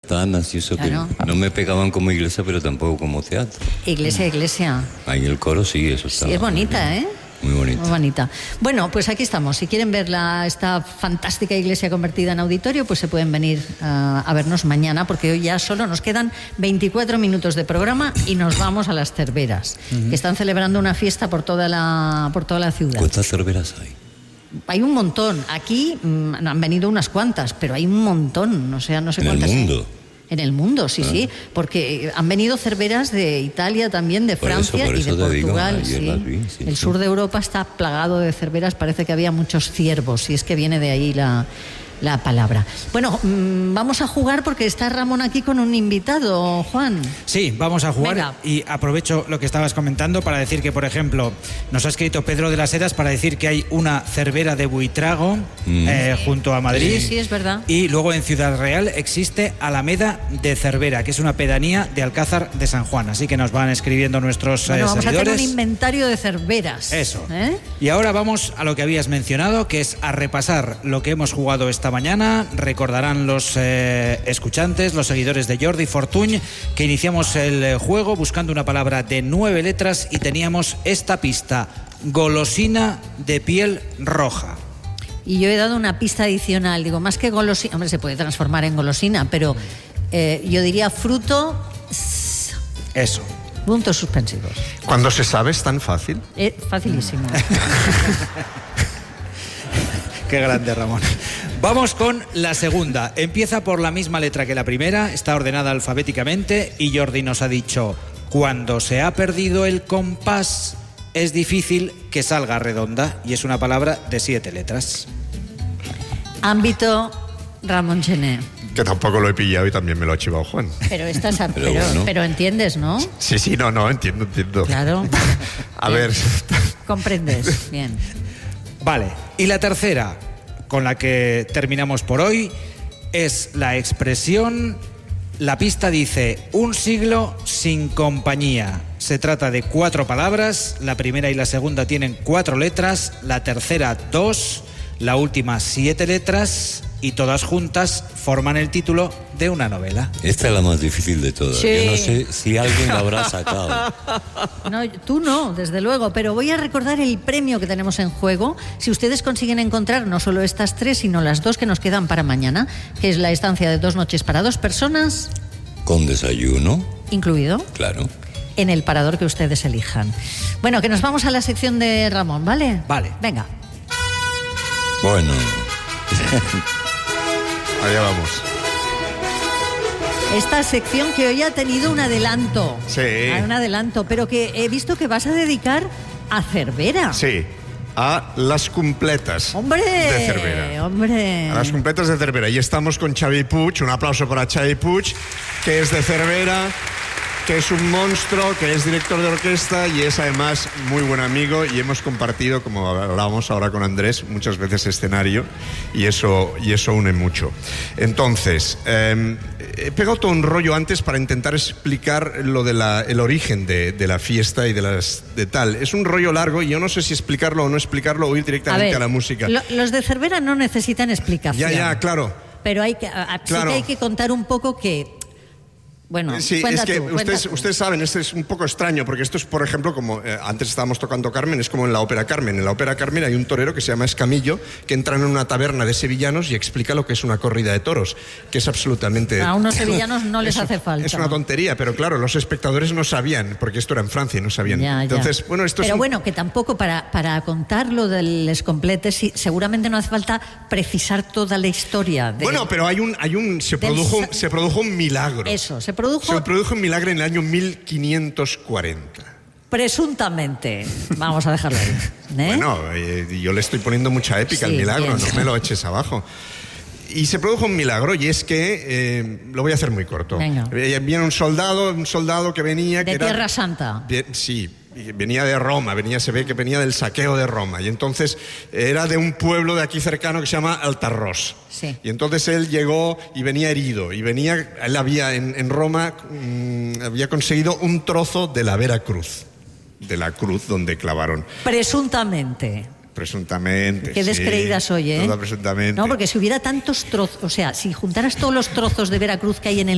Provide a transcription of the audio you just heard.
Y eso, claro, que no me pegaban como iglesia, pero tampoco como teatro. Iglesia. Ahí el coro sí, eso está. Sí, es bonita, ¿eh? Muy bonita. Muy bonita. Bueno, pues aquí estamos. Si quieren ver esta fantástica iglesia convertida en auditorio, pues se pueden venir a vernos mañana, porque hoy ya solo nos quedan 24 minutos de programa y nos vamos a las Cerveras, que están celebrando una fiesta por toda la ciudad. ¿Cuántas cerveras hay? Hay un montón. Aquí han venido unas cuantas, pero hay un montón. O sea, no sé cuántas. ¿En el mundo? En el mundo, sí, sí, porque han venido cerveras de Italia también, de Francia y de Portugal. Sí. El sur de Europa está plagado de cerveras, parece que había muchos ciervos, y es que viene de ahí la palabra. Bueno, vamos a jugar porque está Ramón aquí con un invitado, Juan. Sí, vamos a jugar. Venga. Y aprovecho lo que estabas comentando para decir que, por ejemplo, nos ha escrito Pedro de las Heras para decir que hay una cervera de Buitrago junto a Madrid. Sí, es verdad. Y luego en Ciudad Real existe Alameda de Cervera, que es una pedanía de Alcázar de San Juan. Así que nos van escribiendo nuestros vamos seguidores. a hacer un inventario de cerveras. Eso. Y ahora vamos a lo que habías mencionado, que es a repasar lo que hemos jugado esta mañana. Recordarán los escuchantes, los seguidores de Jordi Fortuny, que iniciamos el juego buscando una palabra de 9 letras y teníamos esta pista: golosina de piel roja. Y yo he dado una pista adicional, digo, más que golosina, hombre, se puede transformar en golosina, pero yo diría fruto. Eso. Puntos suspensivos. Cuando se sabe es tan fácil. Facilísimo. Qué grande, Ramón. Vamos con la segunda. Empieza por la misma letra que la primera, está ordenada alfabéticamente y Jordi nos ha dicho: cuando se ha perdido el compás es difícil que salga redonda, y es una palabra de 7 letras. Ámbito Ramón Gené. Que tampoco lo he pillado y también me lo ha chivado Juan. Pero estás bueno. pero entiendes, ¿no? Sí, no, entiendo. Claro. A ver. Comprendes, bien. Vale, y la tercera, con la que terminamos por hoy, es la expresión. La pista dice: un siglo sin compañía. Se trata de 4 palabras, la primera y la segunda tienen 4 letras, la tercera 2, la última 7 letras, y todas juntas forman el título de una novela. Esta es la más difícil de todas. Sí. Yo no sé si alguien la habrá sacado. No, tú no, desde luego, pero voy a recordar el premio que tenemos en juego. Si ustedes consiguen encontrar no solo estas 3, sino las 2 que nos quedan para mañana, que es la estancia de 2 noches para 2 personas. ¿Con desayuno? Incluido. Claro. En el parador que ustedes elijan. Bueno, que nos vamos a la sección de Ramón, ¿vale? Vale. Venga. Bueno. Allá vamos. Esta sección que hoy ha tenido un adelanto. Sí. Un adelanto, pero que he visto que vas a dedicar a Cervera. Sí. A las completas ¡Hombre! de Cervera. ¡Hombre! A las completas de Cervera. Y estamos con Xavi Puig. Un aplauso para Xavi Puig, que es de Cervera, que es un monstruo, que es director de orquesta y es además muy buen amigo, y hemos compartido, como hablábamos ahora con Andrés, muchas veces escenario, y eso une mucho. Entonces, he pegado todo un rollo antes para intentar explicar lo de el origen de la fiesta y de tal. Es un rollo largo y yo no sé si explicarlo o no explicarlo o ir directamente a la música. Los de Cervera no necesitan explicación. Ya, claro. Pero sí que hay que contar un poco que... Bueno, sí, es que ustedes saben, esto es un poco extraño, porque esto es, por ejemplo, como antes estábamos tocando Carmen, es como en la ópera Carmen. En la ópera Carmen hay un torero que se llama Escamillo, que entra en una taberna de sevillanos y explica lo que es una corrida de toros, que es absolutamente... A unos sevillanos no les hace falta. Es una tontería, pero claro, los espectadores no sabían, porque esto era en Francia y no sabían. Entonces, bueno, esto pero es bueno, que tampoco para contar lo del Les Completes, seguramente no hace falta precisar toda la historia. Bueno, pero se produjo un milagro. Eso, se produjo un milagro en el año 1540. Presuntamente. Vamos a dejarlo ahí. Bueno, yo le estoy poniendo mucha épica al milagro, no me lo eches abajo. Y se produjo un milagro, y es que, lo voy a hacer muy corto. Venga. Viene un soldado que venía... De Tierra Santa. Sí. Venía de Roma, se ve que venía del saqueo de Roma, y entonces era de un pueblo de aquí cercano que se llama Altarrós. Sí. Y entonces él llegó y venía herido, y él había en Roma había conseguido un trozo de la Vera Cruz, de la cruz donde clavaron. Presuntamente. Qué descreída soy, ¿eh? Toda presuntamente. No, porque si hubiera tantos trozos, o sea, si juntaras todos los trozos de Veracruz que hay en el